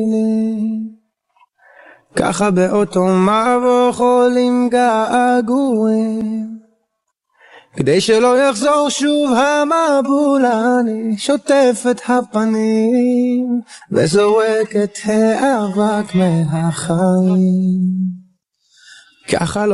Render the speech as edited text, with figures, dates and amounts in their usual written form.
ככה באותו מבוך עולים געגועים, כדי שלא יחזור שוב המבול, אני שוטף את הפנים וזורק את האבק מהחיים. ככה לא